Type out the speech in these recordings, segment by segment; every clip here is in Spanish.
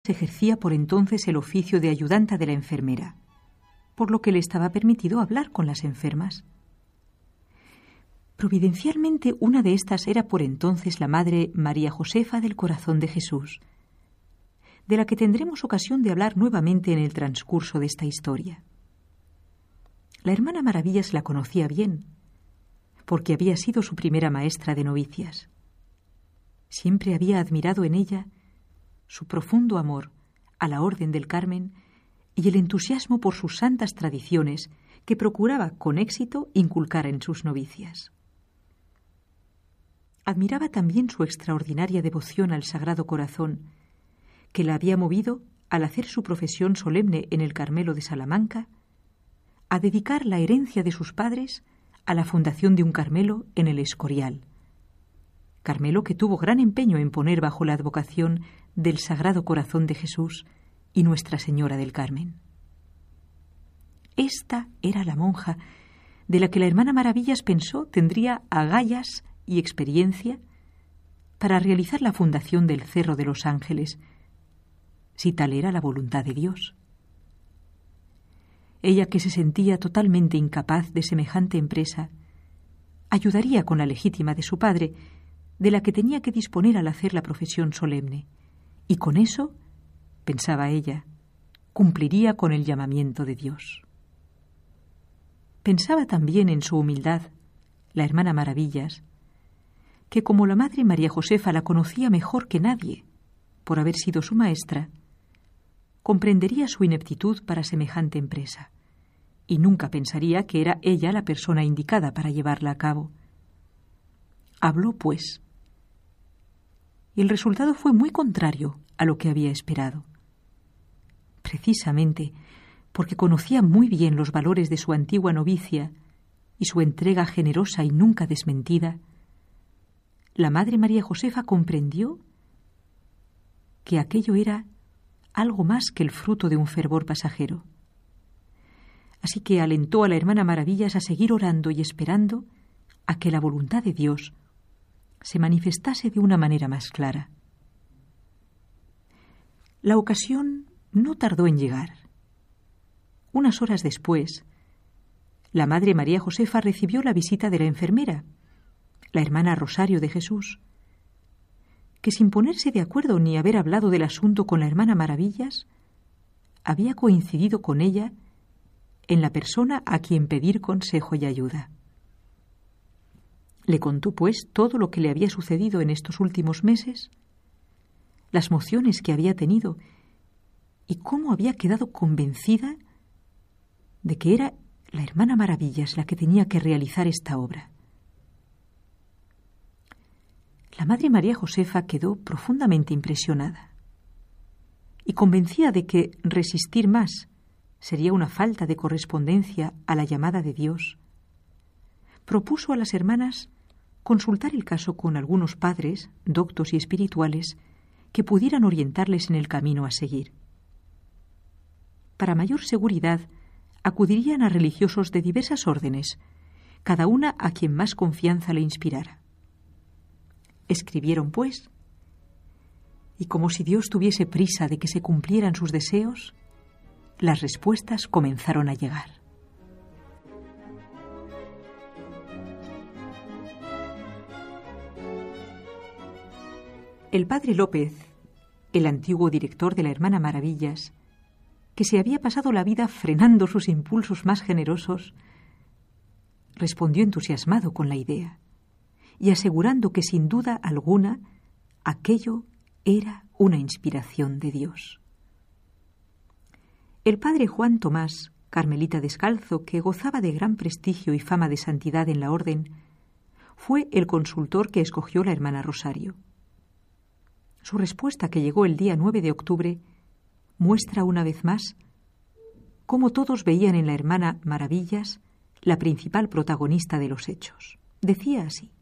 ejercía por entonces el oficio de ayudanta de la enfermera, por lo que le estaba permitido hablar con las enfermas. Providencialmente, una de estas era por entonces la Madre María Josefa del Corazón de Jesús, de la que tendremos ocasión de hablar nuevamente en el transcurso de esta historia. La hermana Maravillas la conocía bien, porque había sido su primera maestra de novicias. Siempre había admirado en ella su profundo amor a la Orden del Carmen y el entusiasmo por sus santas tradiciones que procuraba con éxito inculcar en sus novicias. Admiraba también su extraordinaria devoción al Sagrado Corazón, que la había movido, al hacer su profesión solemne en el Carmelo de Salamanca, a dedicar la herencia de sus padres a la fundación de un Carmelo en el Escorial. Carmelo que tuvo gran empeño en poner bajo la advocación del Sagrado Corazón de Jesús y Nuestra Señora del Carmen. Esta era la monja de la que la hermana Maravillas pensó tendría agallas y experiencia para realizar la fundación del Cerro de los Ángeles, si tal era la voluntad de Dios. Ella, que se sentía totalmente incapaz de semejante empresa, ayudaría con la legítima de su padre, de la que tenía que disponer al hacer la profesión solemne, y con eso, pensaba ella, cumpliría con el llamamiento de Dios. Pensaba también en su humildad, la hermana Maravillas, que como la Madre María Josefa la conocía mejor que nadie, por haber sido su maestra, comprendería su ineptitud para semejante empresa, y nunca pensaría que era ella la persona indicada para llevarla a cabo. Habló, pues, y el resultado fue muy contrario a lo que había esperado. Precisamente porque conocía muy bien los valores de su antigua novicia y su entrega generosa y nunca desmentida, la Madre María Josefa comprendió que aquello era algo más que el fruto de un fervor pasajero. Así que alentó a la hermana Maravillas a seguir orando y esperando a que la voluntad de Dios se manifestase de una manera más clara. La ocasión no tardó en llegar. Unas horas después, la Madre María Josefa recibió la visita de la enfermera, la hermana Rosario de Jesús, que sin ponerse de acuerdo ni haber hablado del asunto con la hermana Maravillas, había coincidido con ella en la persona a quien pedir consejo y ayuda. Le contó, pues, todo lo que le había sucedido en estos últimos meses, las mociones que había tenido y cómo había quedado convencida de que era la hermana Maravillas la que tenía que realizar esta obra. La Madre María Josefa quedó profundamente impresionada y convencida de que resistir más sería una falta de correspondencia a la llamada de Dios, propuso a las hermanas consultar el caso con algunos padres, doctos y espirituales, que pudieran orientarles en el camino a seguir. Para mayor seguridad, acudirían a religiosos de diversas órdenes, cada una a quien más confianza le inspirara. Escribieron, pues, y como si Dios tuviese prisa de que se cumplieran sus deseos, las respuestas comenzaron a llegar. El padre López, el antiguo director de la hermana Maravillas, que se había pasado la vida frenando sus impulsos más generosos, respondió entusiasmado con la idea y asegurando que sin duda alguna aquello era una inspiración de Dios. El padre Juan Tomás, carmelita descalzo, que gozaba de gran prestigio y fama de santidad en la orden, fue el consultor que escogió la hermana Rosario. Su respuesta, que llegó el día 9 de octubre, muestra una vez más cómo todos veían en la hermana Maravillas la principal protagonista de los hechos. Decía así: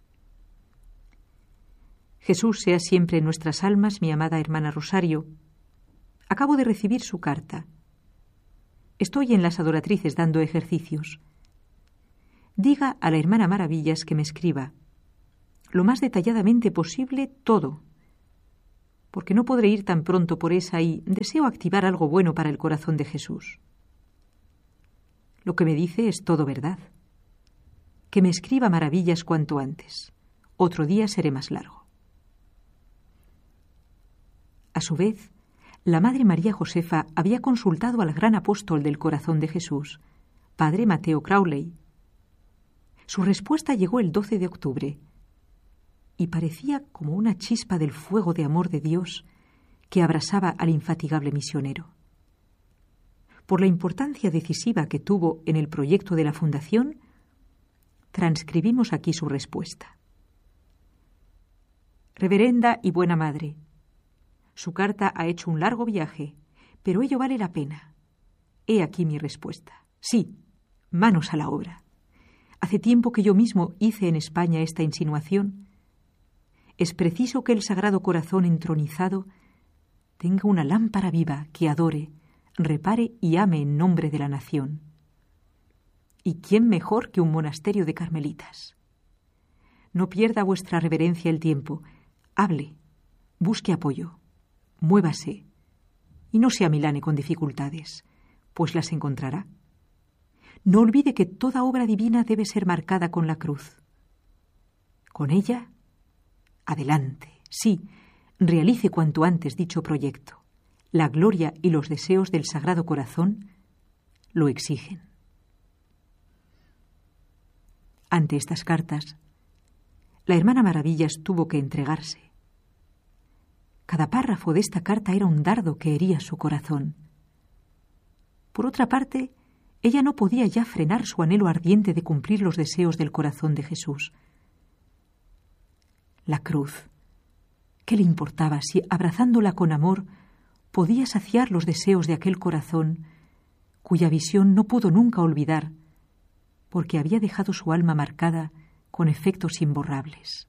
Jesús sea siempre en nuestras almas, mi amada hermana Rosario. Acabo de recibir su carta. Estoy en las adoratrices dando ejercicios. Diga a la hermana Maravillas que me escriba lo más detalladamente posible todo, porque no podré ir tan pronto por esa y deseo activar algo bueno para el corazón de Jesús. Lo que me dice es todo verdad. Que me escriba maravillas cuanto antes. Otro día seré más largo. A su vez, la Madre María Josefa había consultado al gran apóstol del corazón de Jesús, Padre Mateo Crowley. Su respuesta llegó el 12 de octubre y parecía como una chispa del fuego de amor de Dios que abrasaba al infatigable misionero. Por la importancia decisiva que tuvo en el proyecto de la fundación, transcribimos aquí su respuesta. Reverenda y buena Madre, su carta ha hecho un largo viaje, pero ello vale la pena. He aquí mi respuesta. Sí, manos a la obra. Hace tiempo que yo mismo hice en España esta insinuación. Es preciso que el Sagrado Corazón entronizado tenga una lámpara viva que adore, repare y ame en nombre de la nación. ¿Y quién mejor que un monasterio de carmelitas? No pierda vuestra reverencia el tiempo. Hable, busque apoyo, muévase y no se amilane con dificultades, pues las encontrará. No olvide que toda obra divina debe ser marcada con la cruz. Con ella, adelante, sí, realice cuanto antes dicho proyecto. La gloria y los deseos del Sagrado Corazón lo exigen. Ante estas cartas, la hermana Maravillas tuvo que entregarse. Cada párrafo de esta carta era un dardo que hería su corazón. Por otra parte, ella no podía ya frenar su anhelo ardiente de cumplir los deseos del corazón de Jesús. La cruz, ¿qué le importaba si, abrazándola con amor, podía saciar los deseos de aquel corazón cuya visión no pudo nunca olvidar, porque había dejado su alma marcada con efectos imborrables?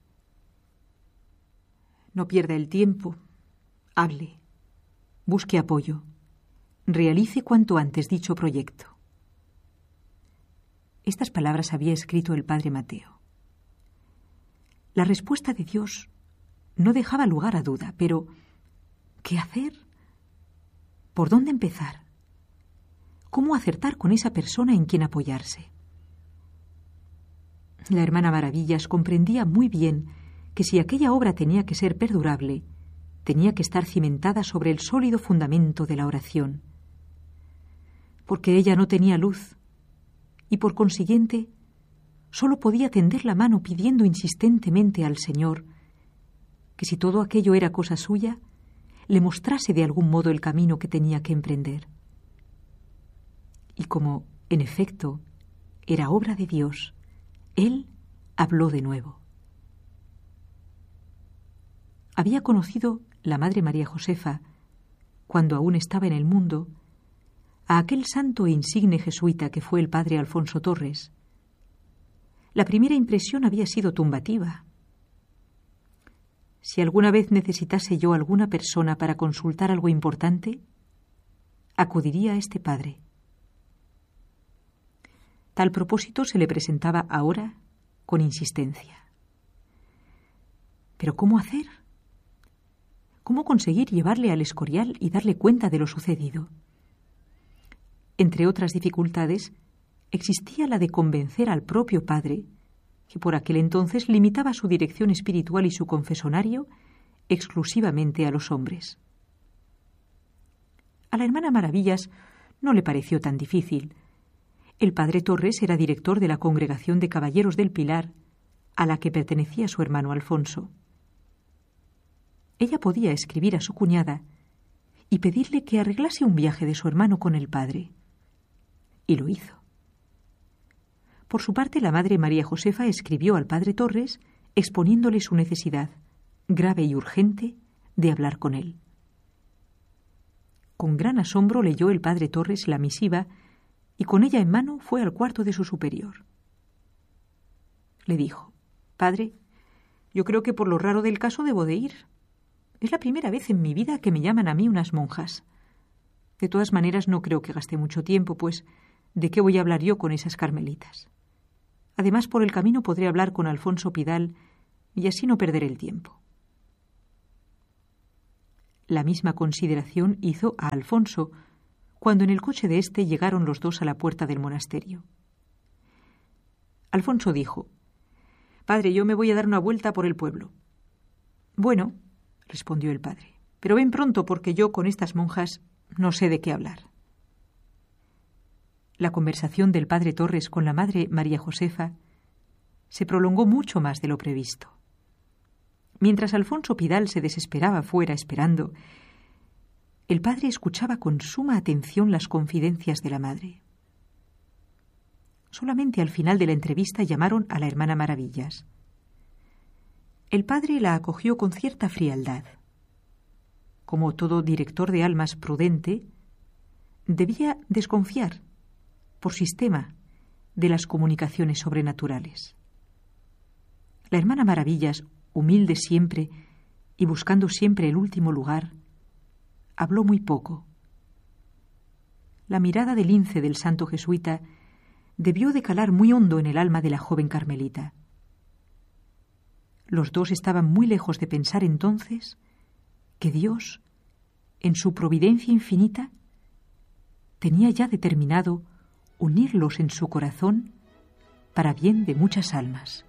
No pierda el tiempo, hable, busque apoyo, realice cuanto antes dicho proyecto. Estas palabras había escrito el padre Mateo. La respuesta de Dios no dejaba lugar a duda, pero ¿qué hacer? ¿Por dónde empezar? ¿Cómo acertar con esa persona en quien apoyarse? La hermana Maravillas comprendía muy bien que si aquella obra tenía que ser perdurable, tenía que estar cimentada sobre el sólido fundamento de la oración. Porque ella no tenía luz y, por consiguiente, solo podía tender la mano pidiendo insistentemente al Señor que, si todo aquello era cosa suya, le mostrase de algún modo el camino que tenía que emprender. Y como, en efecto, era obra de Dios, Él habló de nuevo. Había conocido la Madre María Josefa, cuando aún estaba en el mundo, a aquel santo e insigne jesuita que fue el padre Alfonso Torres. La primera impresión había sido tumbativa. Si alguna vez necesitase yo alguna persona para consultar algo importante, acudiría a este padre. Tal propósito se le presentaba ahora con insistencia. ¿Pero cómo hacer? ¿Cómo conseguir llevarle al Escorial y darle cuenta de lo sucedido? Entre otras dificultades, existía la de convencer al propio padre, que por aquel entonces limitaba su dirección espiritual y su confesonario exclusivamente a los hombres. A la hermana Maravillas no le pareció tan difícil. El padre Torres era director de la Congregación de Caballeros del Pilar, a la que pertenecía su hermano Alfonso. Ella podía escribir a su cuñada y pedirle que arreglase un viaje de su hermano con el padre. Y lo hizo. Por su parte, la Madre María Josefa escribió al padre Torres exponiéndole su necesidad, grave y urgente, de hablar con él. Con gran asombro leyó el padre Torres la misiva y con ella en mano fue al cuarto de su superior. Le dijo: «Padre, yo creo que por lo raro del caso debo de ir. Es la primera vez en mi vida que me llaman a mí unas monjas. De todas maneras, no creo que gaste mucho tiempo, pues ¿de qué voy a hablar yo con esas carmelitas? Además, por el camino podré hablar con Alfonso Pidal y así no perder el tiempo». La misma consideración hizo a Alfonso, cuando en el coche de éste llegaron los dos a la puerta del monasterio. Alfonso dijo: «Padre, yo me voy a dar una vuelta por el pueblo». «Bueno», respondió el padre, «pero ven pronto porque yo con estas monjas no sé de qué hablar». La conversación del padre Torres con la madre María Josefa se prolongó mucho más de lo previsto. Mientras Alfonso Pidal se desesperaba fuera esperando, el padre escuchaba con suma atención las confidencias de la madre. Solamente al final de la entrevista llamaron a la hermana Maravillas. El padre la acogió con cierta frialdad. Como todo director de almas prudente, debía desconfiar, por sistema, de las comunicaciones sobrenaturales. La hermana Maravillas, humilde siempre y buscando siempre el último lugar, habló muy poco. La mirada de lince del santo jesuita debió de calar muy hondo en el alma de la joven carmelita. Los dos estaban muy lejos de pensar entonces que Dios, en su providencia infinita, tenía ya determinado unirlos en su corazón para bien de muchas almas.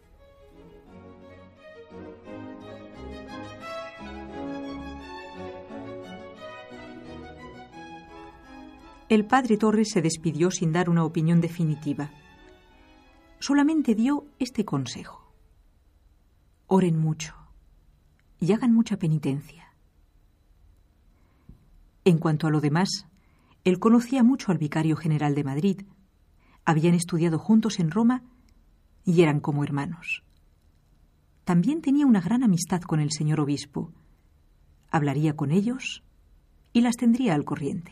El padre Torres se despidió sin dar una opinión definitiva. Solamente dio este consejo: oren mucho y hagan mucha penitencia. En cuanto a lo demás, él conocía mucho al vicario general de Madrid. Habían estudiado juntos en Roma y eran como hermanos. También tenía una gran amistad con el señor obispo. Hablaría con ellos y las tendría al corriente.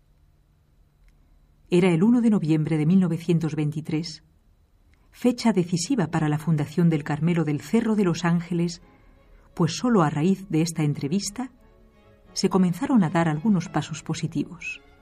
Era el 1 de noviembre de 1923, fecha decisiva para la fundación del Carmelo del Cerro de los Ángeles, pues solo a raíz de esta entrevista se comenzaron a dar algunos pasos positivos.